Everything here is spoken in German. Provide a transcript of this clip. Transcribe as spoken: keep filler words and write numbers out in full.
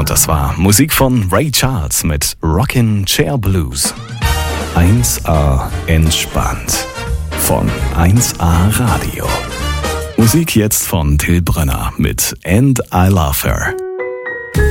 Und das war Musik von Ray Charles mit Rockin' Chair Blues. eins A entspannt von eins A Radio. Musik jetzt von Till Brönner mit And I Love Her.